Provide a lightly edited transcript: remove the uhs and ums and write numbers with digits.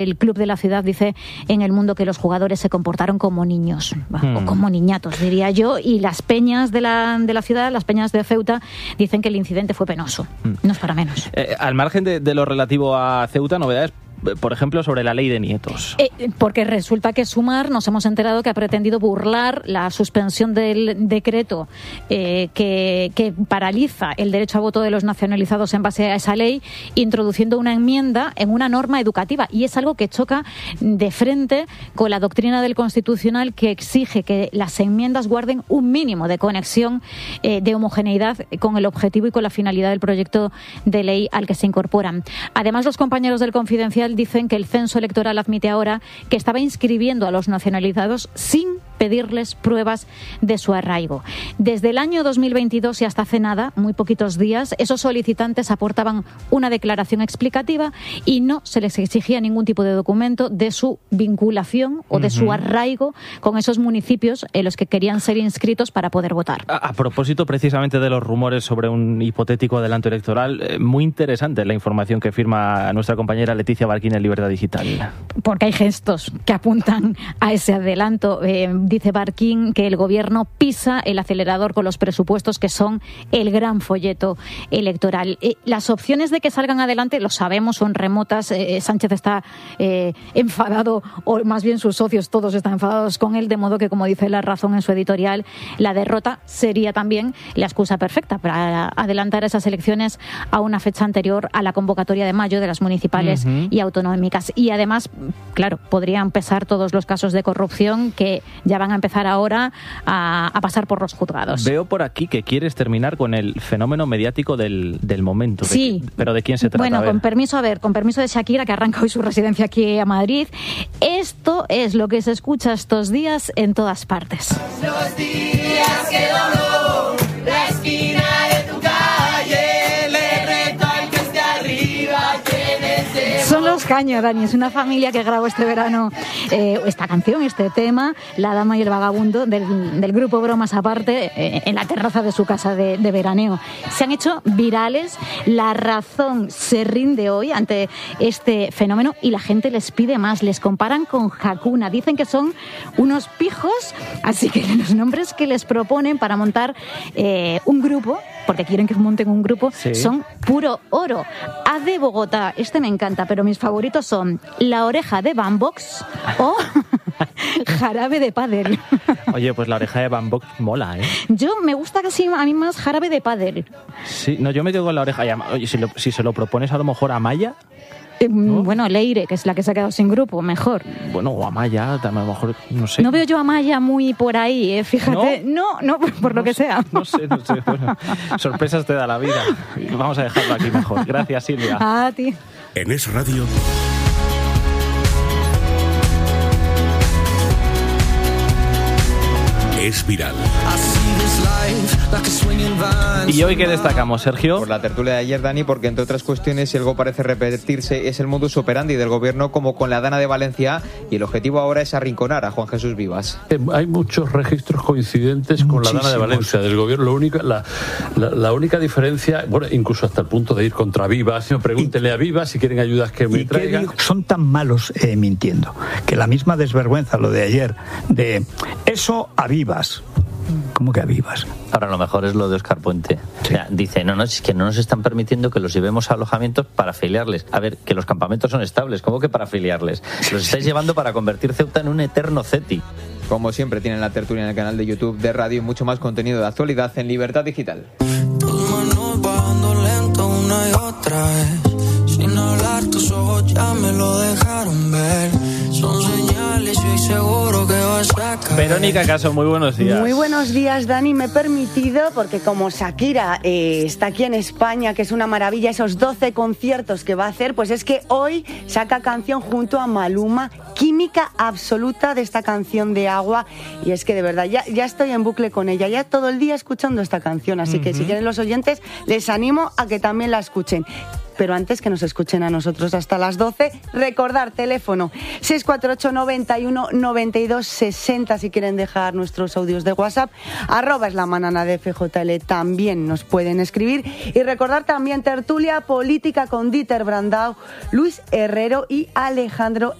El club de la ciudad dice en El Mundo que los jugadores se comportaron como niños, o como niñatos, diría yo, y las peñas de la ciudad, las peñas de Ceuta, dicen que el incidente fue penoso. No es para menos. Al margen de lo relativo a Ceuta, novedades, por ejemplo, sobre la ley de nietos. Porque resulta que Sumar, nos hemos enterado que ha pretendido burlar la suspensión del decreto que paraliza el derecho a voto de los nacionalizados en base a esa ley, introduciendo una enmienda en una norma educativa. Y es algo que choca de frente con la doctrina del Constitucional, que exige que las enmiendas guarden un mínimo de conexión, de homogeneidad con el objetivo y con la finalidad del proyecto de ley al que se incorporan. Además, los compañeros del Confidencial dicen que el censo electoral admite ahora que estaba inscribiendo a los nacionalizados sin pedirles pruebas de su arraigo. Desde el año 2022 y hasta hace nada, muy poquitos días, esos solicitantes aportaban una declaración explicativa y no se les exigía ningún tipo de documento de su vinculación o de su arraigo con esos municipios en los que querían ser inscritos para poder votar. A propósito precisamente de los rumores sobre un hipotético adelanto electoral, muy interesante la información que firma nuestra compañera Leticia Barquín en Libertad Digital. Porque hay gestos que apuntan a ese adelanto. Dice Barquín que el gobierno pisa el acelerador con los presupuestos, que son el gran folleto electoral. Las opciones de que salgan adelante, lo sabemos, son remotas. Sánchez está enfadado, o más bien sus socios todos están enfadados con él, de modo que, como dice La Razón en su editorial, la derrota sería también la excusa perfecta para adelantar esas elecciones a una fecha anterior a la convocatoria de mayo de las municipales y autonómicas. Y además, claro, podrían pesar todos los casos de corrupción que ya van a empezar ahora a pasar por los juzgados. Veo por aquí que quieres terminar con el fenómeno mediático del momento. Sí. ¿Pero de quién se trata? Bueno, con permiso de Shakira, que arranca hoy su residencia aquí a Madrid. Esto es lo que se escucha estos días en todas partes. Los días que dobló la esquina de tu calle, le reto al que esté arriba, Son los Caños, Dani. Es una familia que grabó este verano esta canción, este tema, La Dama y el Vagabundo, del grupo Bromas Aparte, en la terraza de su casa de veraneo. Se han hecho virales. La Razón se rinde hoy ante este fenómeno y la gente les pide más. Les comparan con Hakuna. Dicen que son unos pijos, así que los nombres que les proponen para montar un grupo, porque quieren que monten un grupo, son puro oro. A de Bogotá, este me encanta, pero mis favoritos son La Oreja de Bambox o Jarabe de Pádel. Oye, pues La Oreja de Bambox mola, ¿eh? Yo me gusta casi a mí más Jarabe de Pádel. Sí, no, yo me quedo con La Oreja. Oye, si se lo propones a lo mejor a Maya... ¿no? Bueno, Leire, que es la que se ha quedado sin grupo, mejor. Bueno, o Amaya, a lo mejor, no sé. No veo yo a Amaya muy por ahí, fíjate. No, por lo que sea. No sé. Bueno, sorpresas te da la vida. Vamos a dejarlo aquí mejor. Gracias, Silvia. A ti. En Es Radio. Es viral. ¿Y hoy qué destacamos, Sergio? Por la tertulia de ayer, Dani, porque entre otras cuestiones, si algo parece repetirse, es el modus operandi del gobierno, como con la Dana de Valencia, y el objetivo ahora es arrinconar a Juan Jesús Vivas. Hay muchos registros coincidentes con la Dana de Valencia del gobierno. La única diferencia, bueno, incluso hasta el punto de ir contra Vivas, pregúntele a Vivas si quieren ayudas que me traigan. Son tan malos mintiendo, que la misma desvergüenza, lo de ayer, de eso a Vivas. ¿Cómo que a Vivas? Ahora lo mejor es lo de Óscar Puente. Sí. O sea, dice, es que no nos están permitiendo que los llevemos a alojamientos para afiliarles. A ver, que los campamentos son estables, ¿cómo que para afiliarles? Los estáis llevando para convertir Ceuta en un eterno CETI. Como siempre, tienen la tertulia en el canal de YouTube de Radio y mucho más contenido de actualidad en Libertad Digital. tus manos bajando lento una y otra vez. Sin hablar, tus ojos ya me lo dejaron ver. Son señales y seguro que vas a caer. Verónica Caso, muy buenos días. Muy buenos días, Dani. Me he permitido, porque como Shakira está aquí en España, que es una maravilla, esos 12 conciertos que va a hacer, pues es que hoy saca canción junto a Maluma, química absoluta de esta canción de Agua, y es que de verdad ya estoy en bucle con ella, ya todo el día escuchando esta canción, así que si quieren los oyentes, les animo a que también la escuchen. pero antes que nos escuchen a nosotros hasta las 12, recordar teléfono 648 91 92 60 si quieren dejar nuestros audios de WhatsApp, @eslamana de FJL también nos pueden escribir, y recordar también tertulia política con Dieter Brandau, Luis Herrero y Alejandro